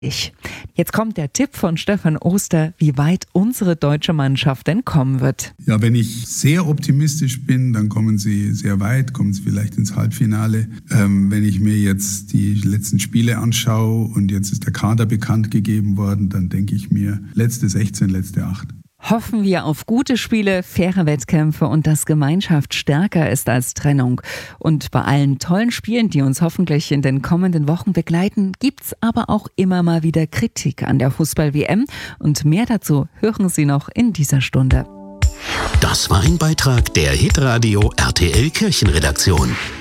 Jetzt kommt der Tipp von Stefan Oster, wie weit unsere deutsche Mannschaft denn kommen wird. Ja, wenn ich sehr optimistisch bin, dann kommen sie sehr weit, kommen sie vielleicht ins Halbfinale. Wenn ich mir jetzt die letzten Spiele anschaue und jetzt ist der Kader bekannt gegeben worden, dann denke ich mir, letzte 16, letzte 8. Hoffen wir auf gute Spiele, faire Wettkämpfe und dass Gemeinschaft stärker ist als Trennung. Und bei allen tollen Spielen, die uns hoffentlich in den kommenden Wochen begleiten, gibt's aber auch immer mal wieder Kritik an der Fußball-WM. Und mehr dazu hören Sie noch in dieser Stunde. Das war ein Beitrag der Hitradio RTL Kirchenredaktion.